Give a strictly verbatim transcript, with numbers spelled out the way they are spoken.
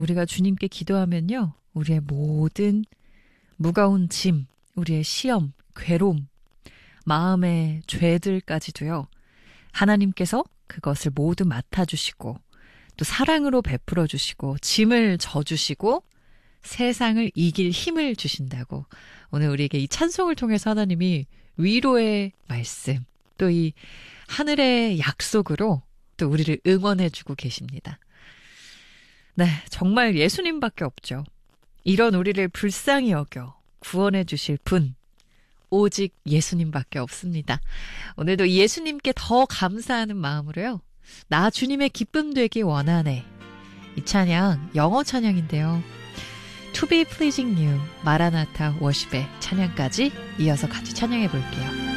우리가 주님께 기도하면요, 우리의 모든 무거운 짐, 우리의 시험, 괴로움, 마음의 죄들까지도요, 하나님께서 그것을 모두 맡아주시고 또 사랑으로 베풀어 주시고 짐을 져주시고 세상을 이길 힘을 주신다고, 오늘 우리에게 이 찬송을 통해서 하나님이 위로의 말씀, 또 이 하늘의 약속으로 또 우리를 응원해주고 계십니다. 네, 정말 예수님밖에 없죠. 이런 우리를 불쌍히 여겨 구원해 주실 분, 오직 예수님밖에 없습니다. 오늘도 예수님께 더 감사하는 마음으로요, 나 주님의 기쁨 되기 원하네, 이 찬양 영어 찬양인데요, To be pleasing you, 마라나타 워십의 찬양까지 이어서 같이 찬양해 볼게요.